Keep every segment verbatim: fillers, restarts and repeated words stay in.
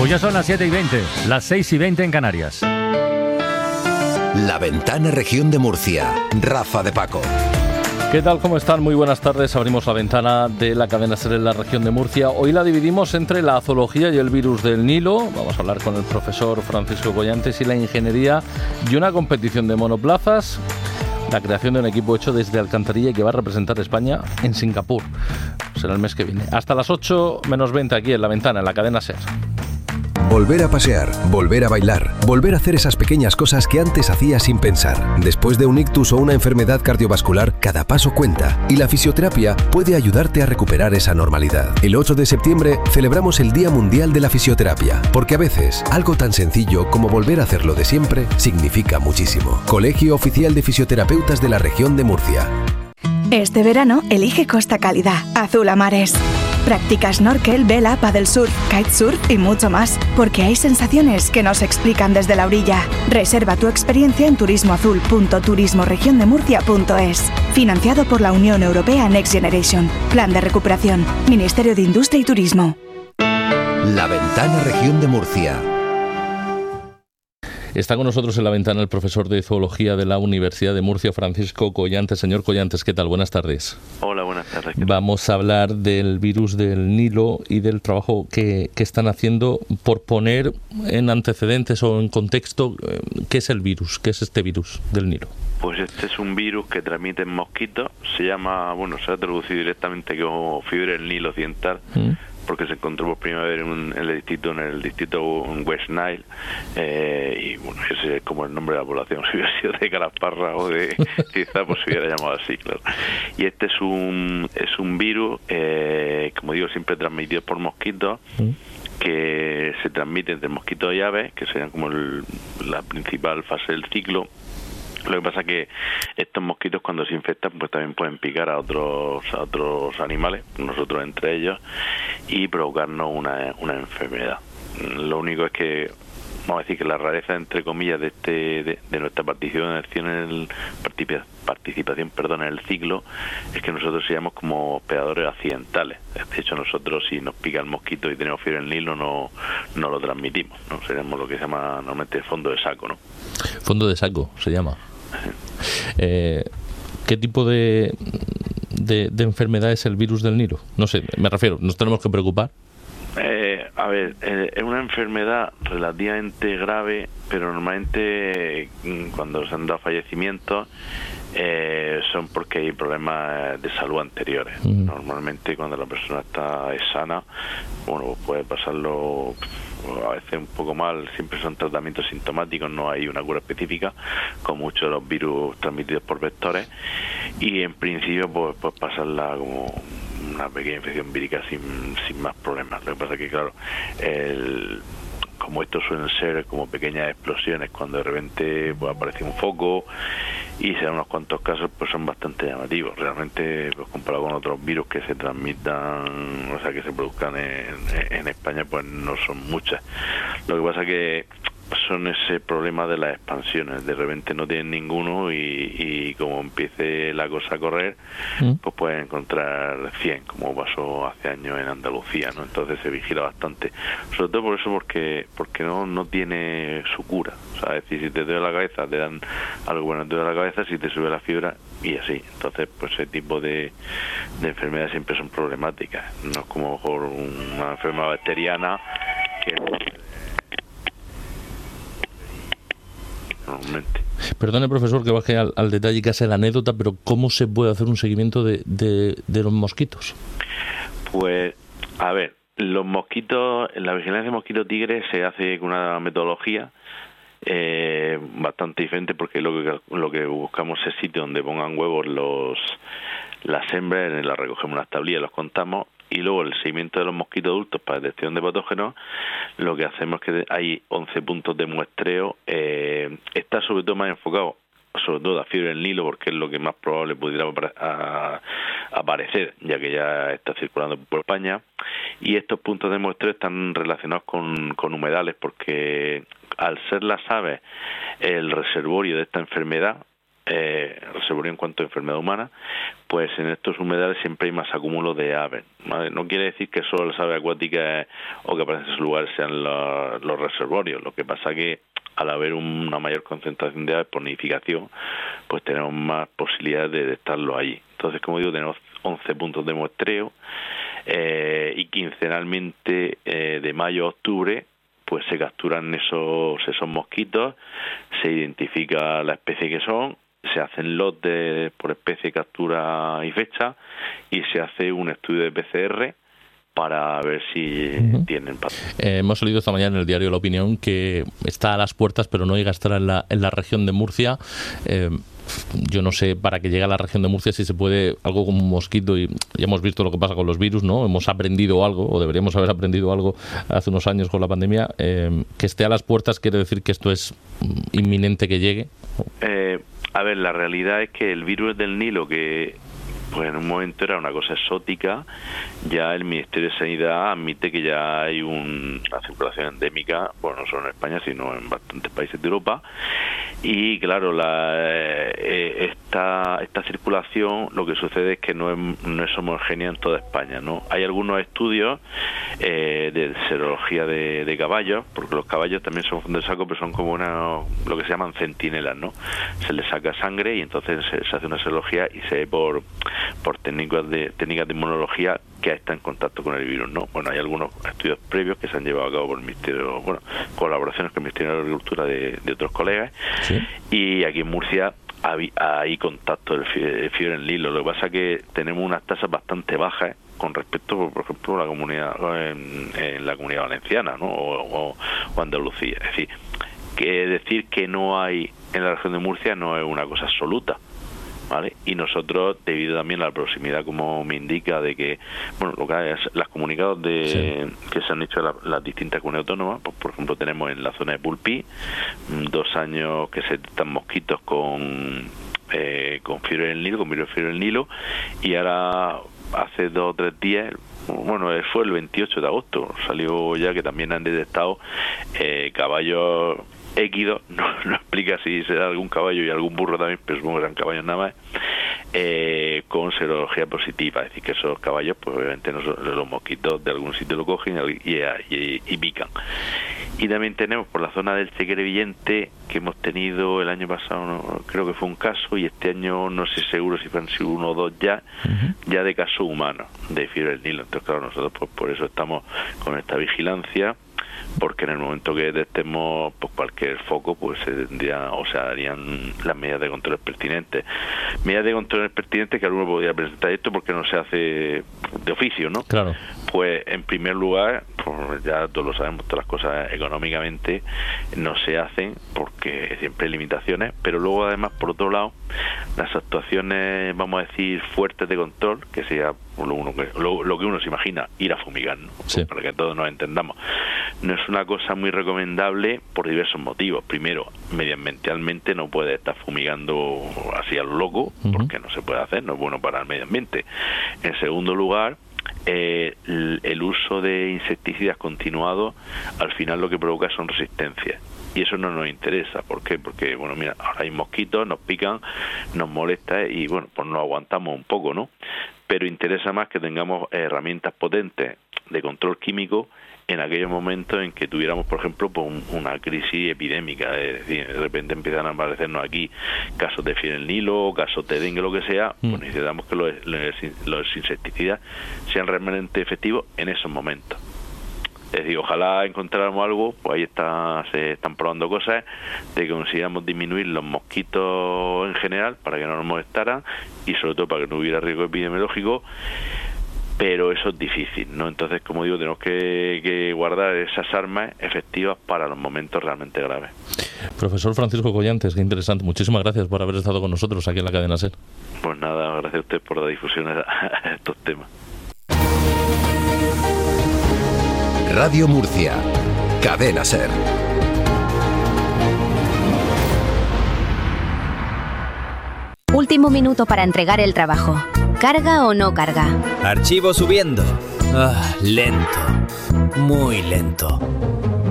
Pues ya son las siete y veinte, las seis y veinte en Canarias. La Ventana, Región de Murcia. Rafa de Paco. ¿Qué tal? ¿Cómo están? Muy buenas tardes. Abrimos la ventana de la cadena SER en la región de Murcia. Hoy la dividimos entre la zoología y el virus del Nilo. Vamos a hablar con el profesor Francisco Collantes y la ingeniería y una competición de monoplazas. La creación de un equipo hecho desde Alcantarilla y que va a representar a España en Singapur. Será el mes que viene. Hasta las ocho menos veinte aquí en la ventana, en la cadena SER. Volver a pasear, volver a bailar, volver a hacer esas pequeñas cosas que antes hacías sin pensar. Después de un ictus o una enfermedad cardiovascular, cada paso cuenta y la fisioterapia puede ayudarte a recuperar esa normalidad. El ocho de septiembre celebramos el Día Mundial de la Fisioterapia, porque a veces algo tan sencillo como volver a hacerlo de siempre significa muchísimo. Colegio Oficial de Fisioterapeutas de la Región de Murcia. Este verano elige Costa Cálida, azul a mares. Practica snorkel, vela, paddlesurf, kitesurf y mucho más, porque hay sensaciones que no se explican desde la orilla. Reserva tu experiencia en turismoazul punto turismo región de murcia punto es. Financiado por la Unión Europea Next Generation. Plan de recuperación. Ministerio de Industria y Turismo. La Ventana, Región de Murcia. Está con nosotros en la ventana el profesor de Zoología de la Universidad de Murcia, Francisco Collantes. Señor Collantes, ¿qué tal? Buenas tardes. Hola, buenas tardes. Vamos a hablar del virus del Nilo y del trabajo que, que están haciendo por poner en antecedentes o en contexto eh, qué es el virus, qué es este virus del Nilo. Pues este es un virus que transmiten mosquitos. Se llama, bueno, se ha traducido directamente como fiebre del Nilo occidental. ¿Mm? Porque se encontró por primera vez en, un, en el distrito en el distrito West Nile, eh, y bueno, ese es como el nombre de la población. Si hubiera sido de Calasparra o de Ciza, pues se hubiera llamado así, claro. Y este es un es un virus, eh, como digo, siempre transmitido por mosquitos, que se transmite entre mosquitos y aves, que serían como el, la principal fase del ciclo. Lo que pasa es que estos mosquitos, cuando se infectan, pues también pueden picar a otros a otros animales, nosotros entre ellos, y provocarnos una, una enfermedad. Lo único es que, vamos a decir que la rareza, entre comillas, de este de, de nuestra participación en el participación perdón en el ciclo es que nosotros seamos como hospedadores accidentales. De hecho, nosotros, si nos pica el mosquito y tenemos fiebre en el Nilo, no no lo transmitimos, no seremos lo que se llama normalmente fondo de saco, ¿no? Fondo de saco se llama. Eh, ¿Qué tipo de, de, de enfermedad es el virus del Nilo? No sé, me refiero, ¿nos tenemos que preocupar? Eh, a ver, eh, es una enfermedad relativamente grave, pero normalmente cuando se han dado fallecimientos eh, son porque hay problemas de salud anteriores. Uh-huh. Normalmente cuando la persona está es sana, bueno, puede pasarlo a veces un poco mal, siempre son tratamientos sintomáticos, no hay una cura específica, con muchos de los virus transmitidos por vectores, y en principio pues, pues pasarla como una pequeña infección vírica sin, sin más problemas. Lo que pasa es que, claro, el, como estos suelen ser como pequeñas explosiones, cuando de repente pues, aparece un foco, y se dan unos cuantos casos, pues son bastante llamativos. Realmente, pues comparado con otros virus que se transmitan, o sea, que se produzcan en, en España, pues no son muchas. Lo que pasa es que son ese problema de las expansiones. De repente no tienen ninguno y, y como empiece la cosa a correr, ¿Mm? pues pueden encontrar cien, como pasó hace años en Andalucía, ¿no? Entonces se vigila bastante. Sobre todo por eso, porque porque no no tiene su cura. O sea, es decir, si te duele la cabeza, te dan algo bueno, te duele la cabeza, si te sube la fiebre, y así. Entonces, pues ese tipo de, de enfermedades siempre son problemáticas. No es como mejor una enfermedad bacteriana que... normalmente. Perdone, profesor, que baje al, al detalle que hace la anécdota, pero ¿cómo se puede hacer un seguimiento de, de, de los mosquitos? Pues, a ver, los mosquitos, la vigilancia de mosquito tigre se hace con una metodología eh, bastante diferente, porque lo que lo que buscamos es sitio donde pongan huevos los las hembras, las recogemos en las tablillas, los contamos, y luego el seguimiento de los mosquitos adultos para detección de patógenos. Lo que hacemos es que hay once puntos de muestreo, eh, está sobre todo más enfocado sobre todo la fiebre del Nilo, porque es lo que más probable pudiera a, a aparecer, ya que ya está circulando por España, y estos puntos de muestreo están relacionados con, con humedales, porque al ser las aves el reservorio de esta enfermedad, eh, reservorio en cuanto a enfermedad humana, pues en estos humedales siempre hay más acúmulo de aves, ¿vale? No quiere decir que solo las aves acuáticas o que aparecen en esos lugares sean los, los reservorios, lo que pasa que al haber una mayor concentración de aves por nidificación, pues tenemos más posibilidades de estarlo allí. Entonces, como digo, tenemos once puntos de muestreo eh, y quincenalmente eh, de mayo a octubre pues se capturan esos esos mosquitos, se identifica la especie que son, se hacen lotes por especie, captura y fecha, y se hace un estudio de P C R para ver si uh-huh. tienen patógenos. Eh, hemos leído esta mañana en el diario La Opinión que está a las puertas, pero no llega a estar en la, en la región de Murcia. Eh, yo no sé para que llegue a la región de Murcia si se puede, algo como un mosquito, y ya hemos visto lo que pasa con los virus, ¿no? Hemos aprendido algo, o deberíamos haber aprendido algo hace unos años con la pandemia. Eh, que esté a las puertas quiere decir que esto es inminente que llegue. Eh, a ver, la realidad es que el virus del Nilo, que pues en un momento era una cosa exótica, ya el Ministerio de Sanidad admite que ya hay un, una circulación endémica, bueno, no solo en España, sino en bastantes países de Europa. Y claro, la, eh, esta esta circulación, lo que sucede es que no es, no es homogénea en toda España, ¿no? Hay algunos estudios eh, de serología de, de caballos, porque los caballos también son fondo de saco, pero son como una, lo que se llaman centinelas, ¿no? Se les saca sangre y entonces se, se hace una serología y se ve por por técnicas de técnicas de inmunología que está en contacto con el virus, ¿no? Bueno, hay algunos estudios previos que se han llevado a cabo por el Ministerio, bueno, colaboraciones con el Ministerio de Agricultura de, de otros colegas, ¿sí? Y aquí en Murcia hay, hay contacto del fiebre, fiebre en Nilo. Lo que pasa es que tenemos unas tasas bastante bajas con respecto, por ejemplo, a la comunidad en, en la comunidad valenciana, ¿no? O, o, o Andalucía. Es decir, que decir que no hay en la región de Murcia no es una cosa absoluta, ¿vale? Y nosotros, debido también a la proximidad, como me indica, de que, bueno, lo que hay es las comunicados de sí. que se han hecho las, las distintas comunidades autónomas, pues, por ejemplo, tenemos en la zona de Pulpí dos años que se detectan mosquitos con eh, con fiebre del Nilo, con virus de fiebre del Nilo, y ahora hace dos o tres días, bueno, fue el veintiocho de agosto, salió ya que también han detectado eh, caballos équidos, no, no explica si será algún caballo y algún burro también, pero supongo que serán caballos nada más, eh, con serología positiva, es decir, que esos caballos, pues obviamente no son, los mosquitos de algún sitio lo cogen y, y, y pican. Y también tenemos por la zona del Crevillente, que hemos tenido el año pasado, no, creo que fue un caso, y este año no sé seguro si fueron sido uno o dos ya, uh-huh. ya de casos humanos de fiebre del Nilo. Entonces, claro, nosotros pues por eso estamos con esta vigilancia, porque en el momento que detectemos pues cualquier foco, pues se tendría, o sea, harían las medidas de control pertinentes. Medidas de control pertinentes que alguno podría presentar esto porque no se hace de oficio, ¿no? Claro. Pues en primer lugar, pues ya todos lo sabemos, todas las cosas económicamente no se hacen porque siempre hay limitaciones, pero luego además, por otro lado, las actuaciones, vamos a decir, fuertes de control, que sea lo, uno que, lo, lo que uno se imagina, ir a fumigar, ¿no? Sí. Para que todos nos entendamos. No es una cosa muy recomendable por diversos motivos. Primero, medioambientalmente no puede estar fumigando así a lo loco, uh-huh. porque no se puede hacer, no es bueno para el medio ambiente. En segundo lugar, eh, el, el uso de insecticidas continuados al final lo que provoca son resistencias. Y eso no nos interesa. ¿Por qué? Porque, bueno, mira, ahora hay mosquitos, nos pican, nos molesta y, bueno, pues nos aguantamos un poco, ¿no? Pero interesa más que tengamos herramientas potentes de control químico en aquellos momentos en que tuviéramos, por ejemplo, pues una crisis epidémica, es decir, de repente empiezan a aparecernos aquí casos de fiebre del Nilo, casos de dengue, lo que sea, mm. pues necesitamos que los, los, los insecticidas sean realmente efectivos en esos momentos. Es decir, ojalá encontráramos algo, pues ahí está, se están probando cosas de que consigamos disminuir los mosquitos en general para que no nos molestaran y sobre todo para que no hubiera riesgo epidemiológico, pero eso es difícil, ¿no? Entonces, como digo, tenemos que, que guardar esas armas efectivas para los momentos realmente graves. Profesor Francisco Collantes, qué interesante. Muchísimas gracias por haber estado con nosotros aquí en la cadena SER. Pues nada, gracias a usted por la difusión de estos temas. Radio Murcia, Cadena SER. Último minuto para entregar el trabajo. ¿Carga o no carga? Archivo subiendo. Ah, lento. Muy lento.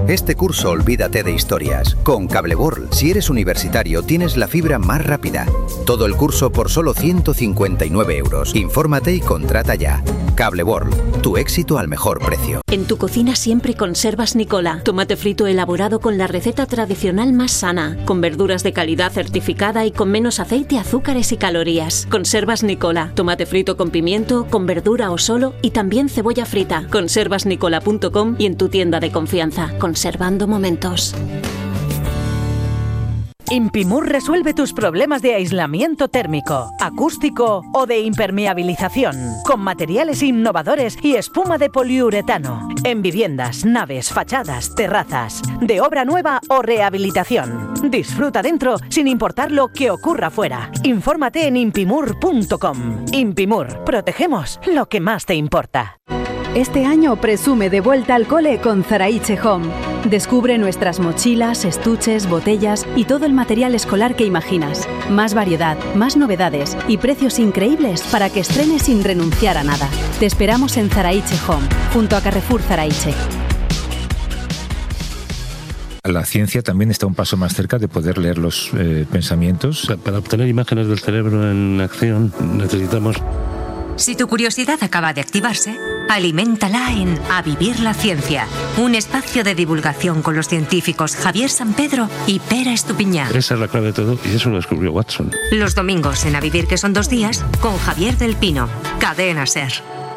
Este curso olvídate de historias. Con Cable World, si eres universitario, tienes la fibra más rápida. Todo el curso por solo ciento cincuenta y nueve euros. Infórmate y contrata ya. Cable World, tu éxito al mejor precio. En tu cocina siempre conservas Nicola. Tomate frito elaborado con la receta tradicional más sana, con verduras de calidad certificada y con menos aceite, azúcares y calorías. Conservas Nicola. Tomate frito con pimiento, con verdura o solo, y también cebolla frita. conservas nicola punto com y en tu tienda de confianza. Conservando momentos. Impimur resuelve tus problemas de aislamiento térmico, acústico o de impermeabilización, con materiales innovadores y espuma de poliuretano, en viviendas, naves, fachadas, terrazas, de obra nueva o rehabilitación. Disfruta dentro sin importar lo que ocurra fuera. Infórmate en impimur punto com. Impimur, protegemos lo que más te importa. Este año presume de vuelta al cole con Zaraiche Home. Descubre nuestras mochilas, estuches, botellas y todo el material escolar que imaginas. Más variedad, más novedades y precios increíbles para que estrenes sin renunciar a nada. Te esperamos en Zaraiche Home, junto a Carrefour Zaraiche. La ciencia también está un paso más cerca de poder leer los eh, pensamientos. O sea, para obtener imágenes del cerebro en acción necesitamos... Si tu curiosidad acaba de activarse, aliméntala en A Vivir la Ciencia, un espacio de divulgación con los científicos Javier Sampedro y Pera Estupiñán. Esa es la clave de todo y eso lo descubrió Watson. Los domingos en A Vivir, que son dos días, con Javier del Pino, Cadena SER.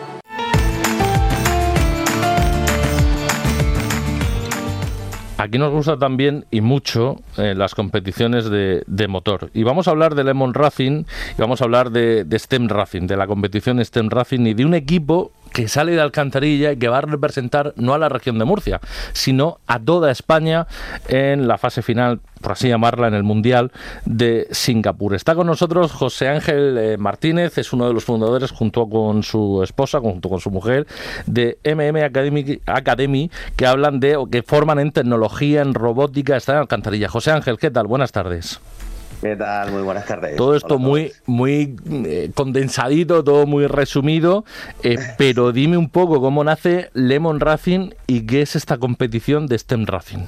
Aquí nos gusta también y mucho eh, las competiciones de, de motor. Y vamos a hablar de Lemon Racing y vamos a hablar de, de STEM Racing, de la competición STEM Racing y de un equipo que sale de Alcantarilla y que va a representar no a la región de Murcia, sino a toda España en la fase final, por así llamarla, en el Mundial de Singapur. Está con nosotros José Ángel eh, Martínez, es uno de los fundadores, junto con su esposa, junto con su mujer, de M M Academy, Academy que hablan de, o que forman en tecnología, en robótica. Está en Alcantarilla. José Ángel, ¿qué tal? Buenas tardes. ¿Qué tal? Muy buenas tardes. Todo esto Hola, muy muy eh, condensadito, todo muy resumido, eh, pero dime un poco cómo nace Lemon Racing y qué es esta competición de STEM Racing.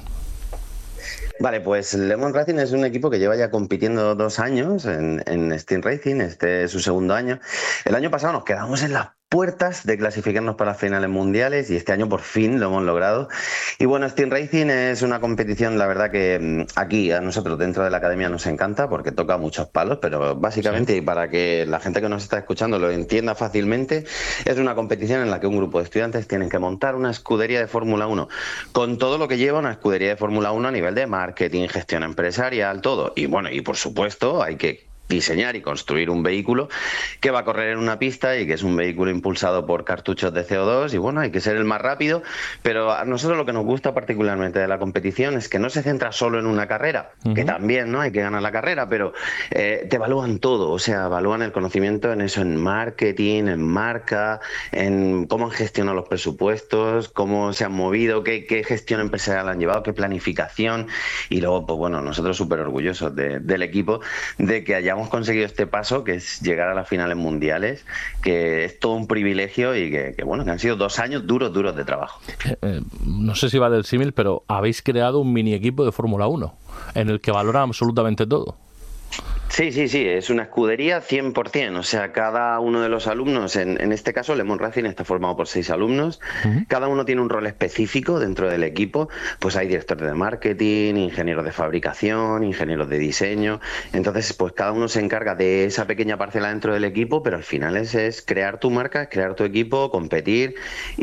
Vale, pues Lemon Racing es un equipo que lleva ya compitiendo dos años en, en STEM Racing, este es su segundo año. El año pasado nos quedamos en las puertas de clasificarnos para las finales mundiales y este año por fin lo hemos logrado. Y bueno, STEM Racing es una competición, la verdad que aquí a nosotros dentro de la academia nos encanta porque toca muchos palos, pero básicamente, sí. Y para que la gente que nos está escuchando lo entienda fácilmente, es una competición en la que un grupo de estudiantes tienen que montar una escudería de Fórmula uno con todo lo que lleva una escudería de Fórmula uno a nivel de marketing, gestión empresarial, todo. Y bueno, y por supuesto hay que diseñar y construir un vehículo que va a correr en una pista y que es un vehículo impulsado por cartuchos de C O dos y bueno, hay que ser el más rápido, pero a nosotros lo que nos gusta particularmente de la competición es que no se centra solo en una carrera, uh-huh. que también, ¿no? Hay que ganar la carrera, pero eh, te evalúan todo, o sea, evalúan el conocimiento en eso, en marketing, en marca, en cómo han gestionado los presupuestos, cómo se han movido, qué, qué gestión empresarial han llevado, qué planificación y luego, pues bueno, nosotros súper orgullosos de, del equipo de que hayamos conseguido este paso, que es llegar a las finales mundiales, que es todo un privilegio y que, que bueno, que han sido dos años duros, duros de trabajo. Eh, eh, no sé si va del símil, pero habéis creado un mini equipo de Fórmula uno en el que valoran absolutamente todo. Sí, sí, sí, es una escudería cien por ciento, o sea, cada uno de los alumnos, en, en este caso Lemon Racing está formado por seis alumnos, uh-huh. cada uno tiene un rol específico dentro del equipo, pues hay directores de marketing, ingenieros de fabricación, ingenieros de diseño, entonces pues cada uno se encarga de esa pequeña parcela dentro del equipo, pero al final es, es crear tu marca, crear tu equipo, competir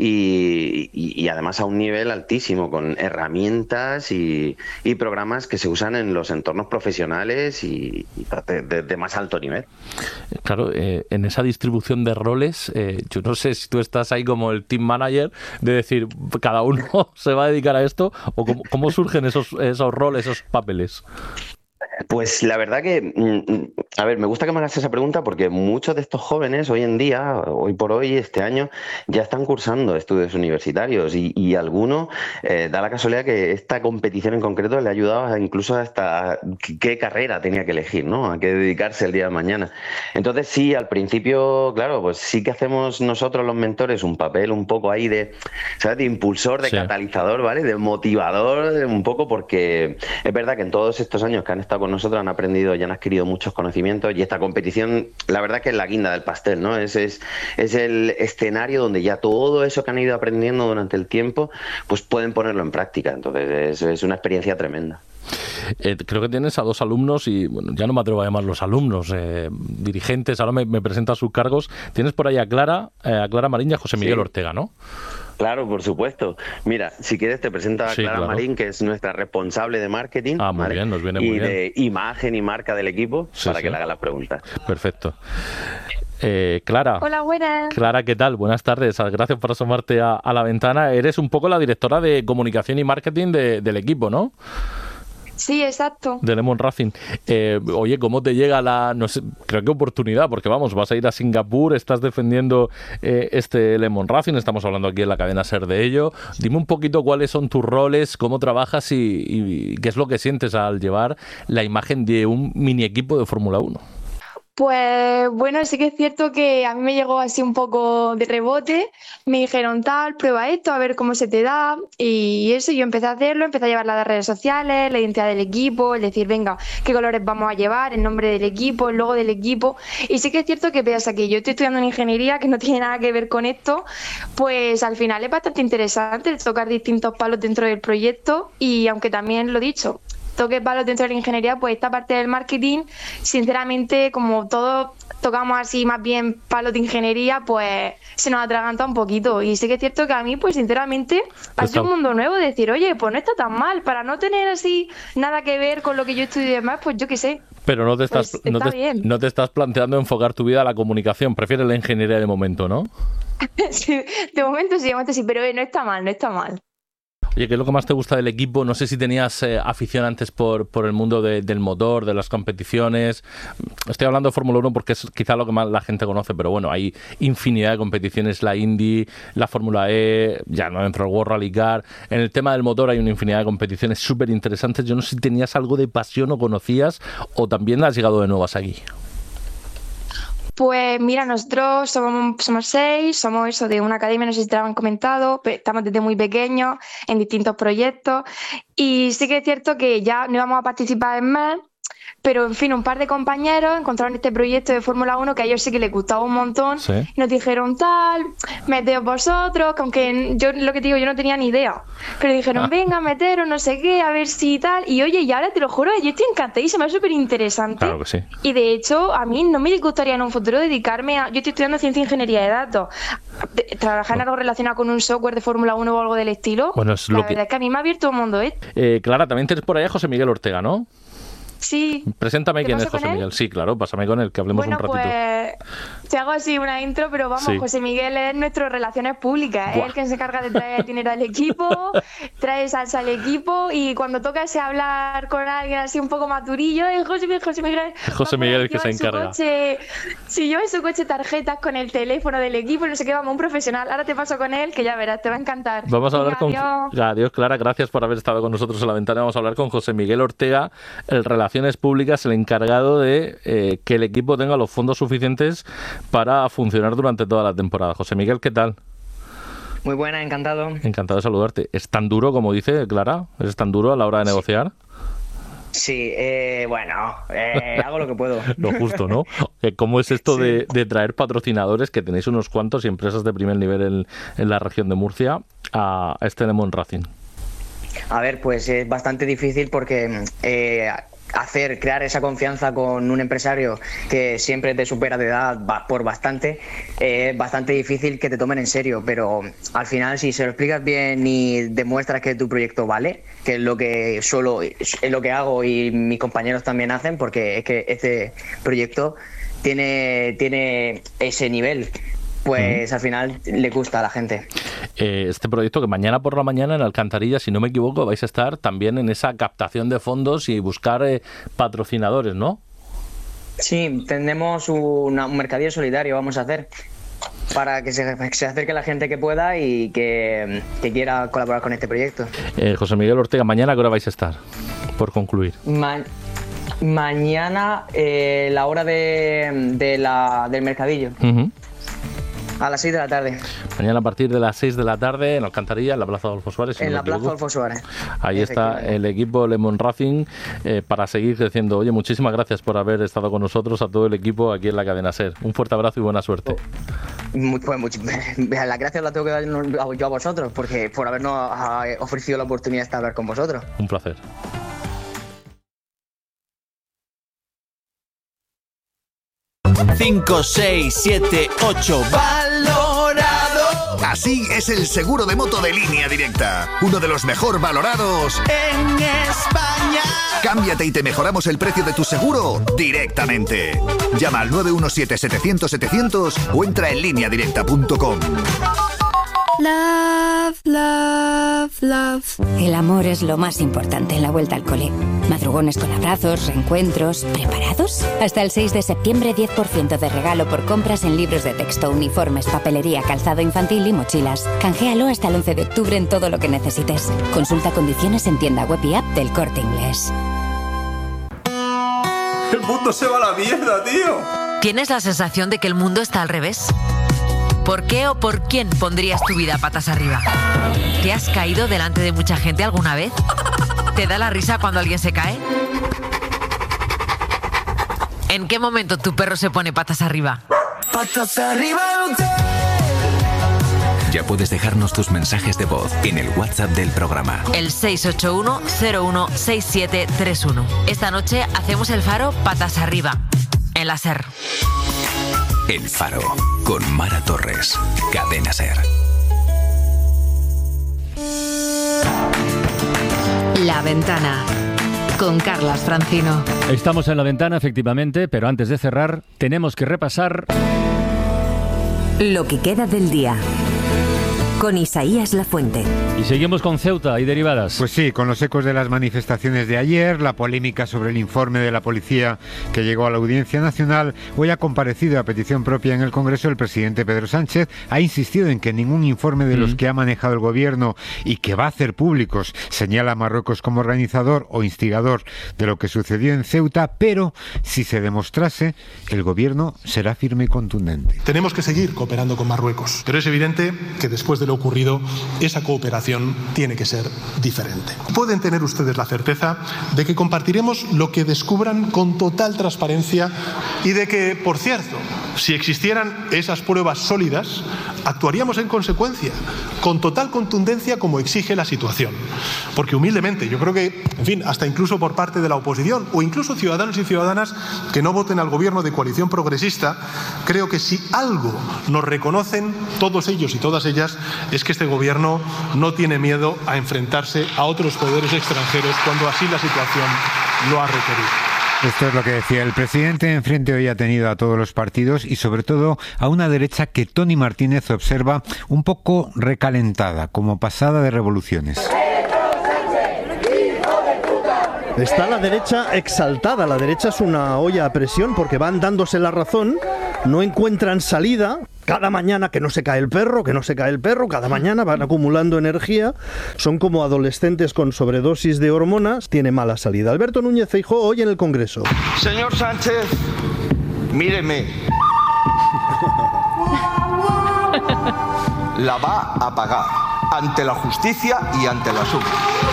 y, y, y además a un nivel altísimo, con herramientas y, y programas que se usan en los entornos profesionales y, y De, de, de más alto nivel. Claro, eh, en esa distribución de roles, eh, yo no sé si tú estás ahí como el team manager, de decir, cada uno se va a dedicar a esto, o cómo, cómo surgen esos, esos roles, esos papeles. Pues la verdad que, a ver, me gusta que me hagas esa pregunta porque muchos de estos jóvenes hoy en día, hoy por hoy, este año, ya están cursando estudios universitarios y, y alguno eh, da la casualidad que esta competición en concreto le ha ayudado a incluso hasta qué carrera tenía que elegir, ¿no? A qué dedicarse el día de mañana. Entonces sí, al principio, claro, pues sí que hacemos nosotros los mentores un papel un poco ahí de, ¿sabes? De impulsor, de sí. catalizador, ¿vale? De motivador, un poco, porque es verdad que en todos estos años que han estado con nosotros han aprendido y han adquirido muchos conocimientos y esta competición, la verdad que es la guinda del pastel, ¿no? Es, es, es el escenario donde ya todo eso que han ido aprendiendo durante el tiempo, pues pueden ponerlo en práctica. Entonces es, es una experiencia tremenda. Eh, creo que tienes a dos alumnos y bueno, ya no me atrevo a llamarlos alumnos, eh, dirigentes, ahora me, me presenta sus cargos. Tienes por ahí a Clara, eh, a Clara Marín y a José Miguel sí. Ortega, ¿no? Claro, por supuesto. Mira, si quieres te presento a sí, Clara claro. Marín, que es nuestra responsable de marketing. Ah, muy ¿vale? bien, nos viene y muy bien. Y de imagen y marca del equipo, sí, para sí. que le haga las preguntas. Perfecto. Eh, Clara. Hola, buenas. Clara, ¿qué tal? Buenas tardes. Gracias por asomarte a, a la ventana. Eres un poco la directora de comunicación y marketing de, del equipo, ¿no? Sí, exacto. De Lemon Racing. Eh, oye, ¿cómo te llega la, no sé, creo que oportunidad? Porque vamos, vas a ir a Singapur, estás defendiendo eh, este Lemon Racing, estamos hablando aquí en la cadena SER de ello. Dime un poquito cuáles son tus roles, cómo trabajas y, y qué es lo que sientes al llevar la imagen de un mini equipo de Fórmula uno. Pues bueno, sí que es cierto que a mí me llegó así un poco de rebote, me dijeron tal, prueba esto, a ver cómo se te da y eso, yo empecé a hacerlo, empecé a llevar las redes sociales, la identidad del equipo, el decir, venga, qué colores vamos a llevar, el nombre del equipo, el logo del equipo y sí que es cierto que pese a que yo estoy estudiando en ingeniería que no tiene nada que ver con esto, pues al final es bastante interesante tocar distintos palos dentro del proyecto y aunque también lo he dicho, toque palos dentro de la ingeniería, pues esta parte del marketing, sinceramente, como todos tocamos así más bien palos de ingeniería, pues se nos atraganta un poquito. Y sí que es cierto que a mí, pues sinceramente, ha sido un mundo nuevo, decir, oye, pues no está tan mal, para no tener así nada que ver con lo que yo estudio y demás, pues yo qué sé. Pero no te estás, pues no, te, no te estás planteando enfocar tu vida a la comunicación, prefieres la ingeniería de momento, ¿no? Sí, de momento sí, de momento sí, pero eh, no está mal, no está mal. Oye, ¿qué es lo que más te gusta del equipo? No sé si tenías eh, afición antes por, por el mundo de, del motor, de las competiciones. Estoy hablando de Fórmula uno porque es quizá lo que más la gente conoce, pero bueno, hay infinidad de competiciones, la Indy, la Fórmula E, ya no dentro del World Rally Car. En el tema del motor hay una infinidad de competiciones súper interesantes. Yo no sé si tenías algo de pasión o conocías o también has llegado de nuevas aquí. Pues mira, nosotros somos, somos seis, somos eso de una academia, no sé si te lo han comentado, estamos desde muy pequeños en distintos proyectos y sí que es cierto que ya no íbamos a participar en más, pero en fin, un par de compañeros encontraron este proyecto de Fórmula uno que a ellos sí que les gustaba un montón sí. y nos dijeron tal, meteos vosotros, que aunque yo lo que te digo, yo no tenía ni idea, pero dijeron, ah. venga, meteros, no sé qué, a ver si tal, y oye, y ahora te lo juro, yo estoy encantadísima, es súper interesante. Claro que sí. Y de hecho, a mí no me gustaría en un futuro dedicarme a, yo estoy estudiando ciencia e ingeniería de datos, de, trabajar en algo relacionado con un software de Fórmula uno o algo del estilo, bueno, es la lo verdad que... es que a mí me ha abierto un mundo, ¿eh? eh Clara, también tienes por ahí a José Miguel Ortega, ¿no? Sí. Preséntame quién es José Miguel. Sí, claro, pásame con él, que hablemos bueno, un ratito. Pues te hago así una intro, pero vamos, sí. José Miguel es nuestro Relaciones Públicas, es el que se encarga de traer dinero al equipo, trae salsa al equipo y cuando toca ese hablar con alguien así un poco más durillo, es José Miguel, José Miguel. José Miguel el que se encarga. Coche, si yo en su coche tarjetas con el teléfono del equipo, no sé qué, vamos, un profesional. Ahora te paso con él, que ya verás, te va a encantar. Vamos a hablar Venga, con... Adiós. Adiós, Clara, gracias por haber estado con nosotros en la ventana. Vamos a hablar con José Miguel Ortega, el Relaciones Públicas, el encargado de eh, que el equipo tenga los fondos suficientes para funcionar durante toda la temporada. José Miguel, ¿qué tal? Muy buena, encantado. Encantado de saludarte. ¿Es tan duro, como dice Clara? ¿Es tan duro a la hora de negociar? Sí, eh, bueno, eh, hago lo que puedo. Lo justo, ¿no? ¿Cómo es esto sí. de, de traer patrocinadores, que tenéis unos cuantos y empresas de primer nivel en, en la región de Murcia, a, a este Lemon Racing? A ver, pues es bastante difícil porque... Eh, hacer, crear esa confianza con un empresario que siempre te supera de edad por bastante, es eh, bastante difícil que te tomen en serio, pero al final si se lo explicas bien y demuestras que tu proyecto vale, que es lo que solo es lo que hago y mis compañeros también hacen, porque es que este proyecto tiene, tiene ese nivel pues uh-huh. al final le gusta a la gente. Eh, este proyecto que mañana por la mañana en Alcantarilla, si no me equivoco, vais a estar también en esa captación de fondos y buscar eh, patrocinadores, ¿no? Sí, tenemos una, un mercadillo solidario, vamos a hacer, para que se, que se acerque la gente que pueda y que, que quiera colaborar con este proyecto. Eh, José Miguel Ortega, ¿mañana a qué hora vais a estar? Por concluir. Ma- mañana eh, la hora de, de la, del mercadillo. Uh-huh. A las seis de la tarde. Mañana a partir de las seis de la tarde en Alcantarilla, en la Plaza Adolfo Suárez. Si en no la Plaza Adolfo Suárez. Ahí está el equipo Lemon Racing eh, para seguir creciendo. Oye, muchísimas gracias por haber estado con nosotros, a todo el equipo aquí en la cadena SER. Un fuerte abrazo y buena suerte. Muy, pues, muy, las gracias las tengo que dar yo a vosotros, porque por habernos ofrecido la oportunidad de estar hablar con vosotros. Un placer. cinco, seis, siete, ocho, valorado. Así es el seguro de moto de Línea Directa, uno de los mejor valorados en España. Cámbiate y te mejoramos el precio de tu seguro directamente. Llama al nueve uno siete, setecientos, setecientos o entra en línea directa punto com. Love, love, love. El amor es lo más importante en la vuelta al cole. Madrugones con abrazos, reencuentros. ¿Preparados? Hasta el seis de septiembre, diez por ciento de regalo por compras en libros de texto, uniformes, papelería, calzado infantil y mochilas. Canjealo hasta el once de octubre en todo lo que necesites. Consulta condiciones en tienda web y app del Corte Inglés. El mundo se va a la mierda, tío. ¿Tienes la sensación de que el mundo está al revés? ¿Por qué o por quién pondrías tu vida patas arriba? ¿Te has caído delante de mucha gente alguna vez? ¿Te da la risa cuando alguien se cae? ¿En qué momento tu perro se pone patas arriba? Patas arriba, usted. Ya puedes dejarnos tus mensajes de voz en el WhatsApp del programa. El seis ocho uno, cero uno, seis siete tres uno. Esta noche hacemos el Faro patas arriba, en la SER. El Faro, con Mara Torres, Cadena SER. La Ventana, con Carlas Francino. Estamos en La Ventana, efectivamente, pero antes de cerrar, tenemos que repasar lo que queda del día, con Isaías Lafuente. Y seguimos con Ceuta y derivadas. Pues sí, con los ecos de las manifestaciones de ayer, la polémica sobre el informe de la policía que llegó a la Audiencia Nacional. Hoy ha comparecido a petición propia en el Congreso el presidente Pedro Sánchez. Ha insistido en que ningún informe de los mm. que ha manejado el gobierno y que va a hacer públicos señala a Marruecos como organizador o instigador de lo que sucedió en Ceuta, pero si se demostrase, el gobierno será firme y contundente. Tenemos que seguir cooperando con Marruecos, pero es evidente que después de lo ocurrido, esa cooperación tiene que ser diferente. Pueden tener ustedes la certeza de que compartiremos lo que descubran con total transparencia y de que, por cierto, si existieran esas pruebas sólidas, actuaríamos en consecuencia, con total contundencia como exige la situación. Porque humildemente, yo creo que, en fin, hasta incluso por parte de la oposición o incluso ciudadanos y ciudadanas que no voten al gobierno de coalición progresista, creo que si algo nos reconocen todos ellos y todas ellas es que este gobierno no tiene miedo a enfrentarse a otros poderes extranjeros cuando así la situación lo ha requerido. Esto es lo que decía el presidente. Enfrente hoy ha tenido a todos los partidos y sobre todo a una derecha que Tony Martínez observa un poco recalentada, como pasada de revoluciones. Está la derecha exaltada, la derecha es una olla a presión porque van dándose la razón, no encuentran salida. Cada mañana que no se cae el perro, que no se cae el perro, cada mañana van acumulando energía, son como adolescentes con sobredosis de hormonas, tiene mala salida. Alberto Núñez Feijóo hoy en el Congreso. Señor Sánchez, míreme. La va a pagar ante la justicia y ante la suma.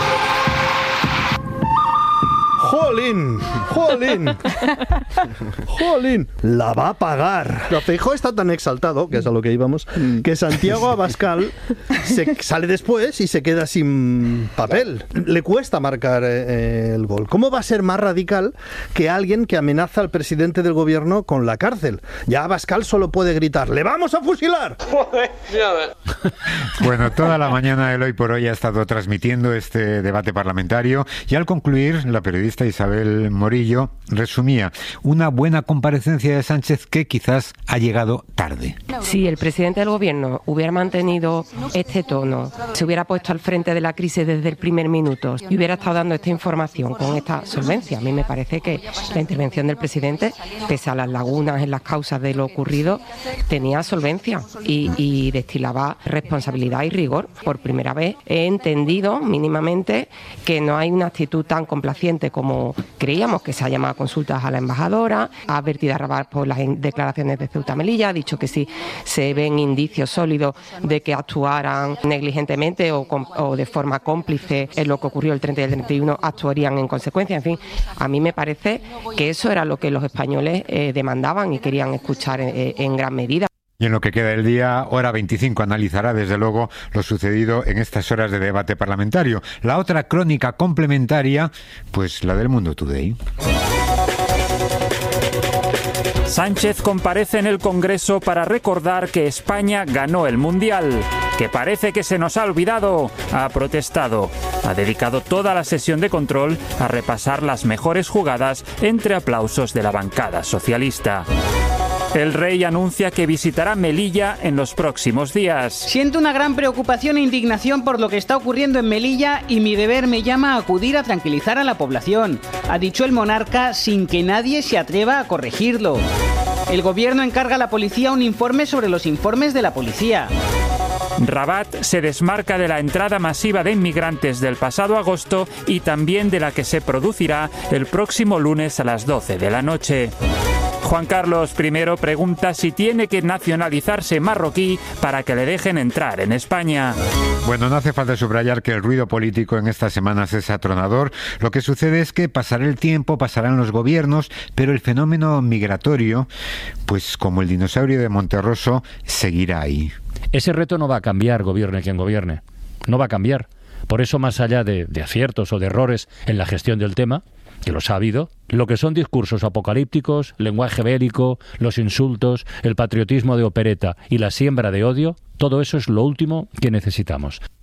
¡Jolín! ¡Jolín! ¡Jolín! La va a pagar. Feijóo está tan exaltado, que es a lo que íbamos, que Santiago Abascal se sale después y se queda sin papel. Le cuesta marcar eh, el gol. ¿Cómo va a ser más radical que alguien que amenaza al presidente del gobierno con la cárcel? Ya Abascal solo puede gritar: ¡le vamos a fusilar! Bueno, toda la mañana el Hoy por Hoy ha estado transmitiendo este debate parlamentario y al concluir, la periodista Socialista, Isabel Morillo, resumía una buena comparecencia de Sánchez que quizás ha llegado tarde. Si el presidente del gobierno hubiera mantenido este tono, se hubiera puesto al frente de la crisis desde el primer minuto y hubiera estado dando esta información con esta solvencia, a mí me parece que la intervención del presidente, pese a las lagunas en las causas de lo ocurrido, tenía solvencia y, y destilaba responsabilidad y rigor. Por primera vez he entendido mínimamente que no hay una actitud tan complaciente como creíamos, que se ha llamado a consultas a la embajadora, ha advertido a Rabat por las declaraciones de Ceuta Melilla, ha dicho que si se ven indicios sólidos de que actuaran negligentemente o, o de forma cómplice en lo que ocurrió el treinta y el treinta y uno, actuarían en consecuencia. En fin, a mí me parece que eso era lo que los españoles eh, demandaban y querían escuchar en, en gran medida. Y en lo que queda del día, Hora veinticinco analizará desde luego lo sucedido en estas horas de debate parlamentario. La otra crónica complementaria, pues la del Mundo Today. Sánchez comparece en el Congreso para recordar que España ganó el Mundial. Que parece que se nos ha olvidado, ha protestado. Ha dedicado toda la sesión de control a repasar las mejores jugadas entre aplausos de la bancada socialista. El rey anuncia que visitará Melilla en los próximos días. Siento una gran preocupación e indignación por lo que está ocurriendo en Melilla y mi deber me llama a acudir a tranquilizar a la población, ha dicho el monarca sin que nadie se atreva a corregirlo. El gobierno encarga a la policía un informe sobre los informes de la policía. Rabat se desmarca de la entrada masiva de inmigrantes del pasado agosto y también de la que se producirá el próximo lunes a las doce de la noche. Juan Carlos primero pregunta si tiene que nacionalizarse marroquí para que le dejen entrar en España. Bueno, no hace falta subrayar que el ruido político en estas semanas es atronador. Lo que sucede es que pasará el tiempo, pasarán los gobiernos, pero el fenómeno migratorio, pues como el dinosaurio de Monterroso, seguirá ahí. Ese reto no va a cambiar, gobierne quien gobierne. No va a cambiar. Por eso, más allá de, de aciertos o de errores en la gestión del tema, que los ha habido, lo que son discursos apocalípticos, lenguaje bélico, los insultos, el patriotismo de opereta y la siembra de odio, todo eso es lo último que necesitamos.